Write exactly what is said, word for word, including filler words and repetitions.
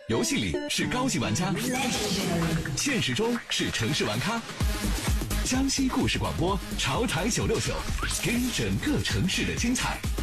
游戏里是高级玩家，现实中是城市玩咖。江西故事广播，潮台九六九，给你整个城市的精彩。